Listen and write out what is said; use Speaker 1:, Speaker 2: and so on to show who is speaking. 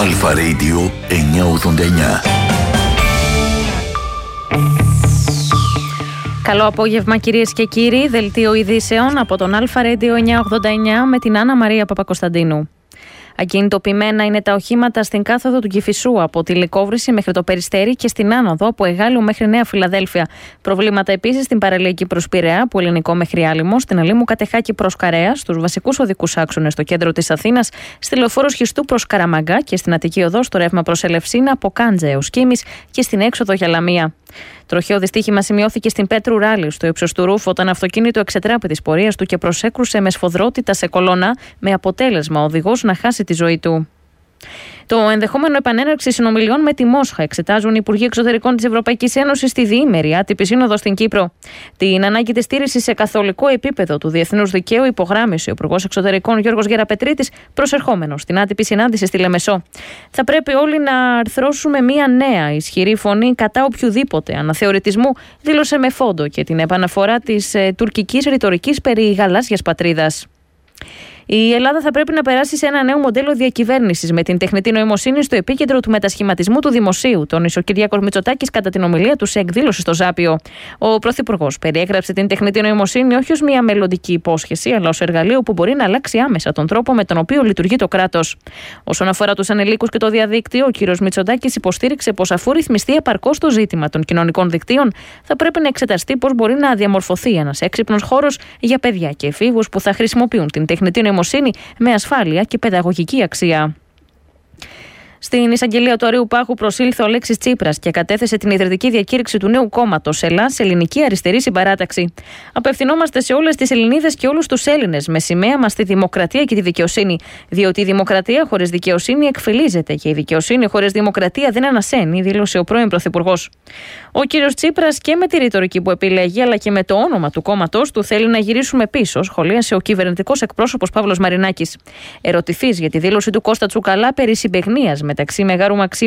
Speaker 1: Αλφα Radio 989.
Speaker 2: Καλό απόγευμα κυρίες και κύριοι, δελτίο ειδήσεων από τον Αλφα Radio 989 με την Άννα Μαρία Παπακοσταντίνου. Ακινητοποιημένα είναι τα οχήματα στην κάθοδο του Κηφισού από τη Λυκόβρηση μέχρι το Περιστέρι και στην άνοδο από Εγάλεο μέχρι Νέα Φιλαδέλφια. Προβλήματα επίσης στην παραλιακή προς Πειραιά, από Ελληνικό μέχρι Άλυμο, στην Αλήμου Κατεχάκη προς Καρέα, στους βασικούς οδικούς άξονες στο κέντρο της Αθήνας, στη Λεωφόρο Σχιστού προς Καραμαγκά και στην Αττική Οδό στο ρεύμα προς Ελευσίνα από Κάντζα έως Κίμης και στην έξοδο για Λαμία. Τροχαίο δυστύχημα σημειώθηκε στην Πέτρου Ράλη, στο ύψος του Ρούφου, όταν αυτοκίνητο εξετράπη της πορείας του και προσέκρουσε με σφοδρότητα σε κολόνα, με αποτέλεσμα ο οδηγός να χάσει τη ζωή του. Το ενδεχόμενο επανέναρξη συνομιλιών με τη Μόσχα εξετάζουν οι Υπουργοί Εξωτερικών της Ευρωπαϊκής Ένωσης στη διήμερη άτυπη σύνοδο στην Κύπρο. Την ανάγκη της στήρησης σε καθολικό επίπεδο του διεθνούς δικαίου υπογράμμισε ο Υπουργός Εξωτερικών Γιώργος Γεραπετρίτης, προσερχόμενος στην άτυπη συνάντηση στη Λεμεσό. Θα πρέπει όλοι να αρθρώσουμε μια νέα ισχυρή φωνή κατά οποιοδήποτε αναθεωρητισμού, δήλωσε με φόντο και την επαναφορά της τουρκικής ρητορικής περί γαλάζιας πατρίδας. Η Ελλάδα θα πρέπει να περάσει σε ένα νέο μοντέλο διακυβέρνησης με την τεχνητή νοημοσύνη στο επίκεντρο του μετασχηματισμού του δημοσίου, τόνισε ο Κυριάκος Μητσοτάκης κατά την ομιλία του σε εκδήλωση στο Ζάπιο. Ο Πρωθυπουργός περιέγραψε την τεχνητή νοημοσύνη όχι ως μια μελλοντική υπόσχεση, αλλά ως εργαλείο που μπορεί να αλλάξει άμεσα τον τρόπο με τον οποίο λειτουργεί το κράτος. Όσον αφορά τους ανηλίκους και το διαδίκτυο, ο κ. Μητσοτάκης υποστήριξε πως αφού ρυθμιστεί επαρκώς το ζήτημα των κοινωνικών δικτύων, θα πρέπει να εξεταστεί πώς μπορεί να διαμορφωθεί ένας έξυπνος χώρος για παιδιά και εφήβους που θα χρησιμοποιούν την τεχνητή νοημοσύνη με ασφάλεια και παιδαγωγική αξία. Στην εισαγγελία του Αρείου Πάχου προσήλθε ο Αλέξης Τσίπρας και κατέθεσε την ιδρυτική διακήρυξη του νέου κόμματος ΕΛΑΣ, Ελληνική Αριστερή Συμπαράταξη. Απευθυνόμαστε σε όλες τις Ελληνίδες και όλους τους Έλληνες με σημαία μας τη δημοκρατία και τη δικαιοσύνη. Διότι η δημοκρατία χωρίς δικαιοσύνη εκφυλίζεται και η δικαιοσύνη χωρίς δημοκρατία δεν ανασένει, δήλωσε ο πρώην Πρωθυπουργός. Ο κύριος Τσίπρας και με τη ρητορική που επιλέγει αλλά και με το όνομα του κόμματος του θέλει να γυρίσουμε πίσω, σχολίασε ο κυβερνητικός εκπρόσωπος Παύλος Μαρινάκης. Ερωτηθείς για τη δήλωση του Κώστα Τσουκαλά περί συμπαιγνίας μεταξύ Μεγάρου Μαξίμου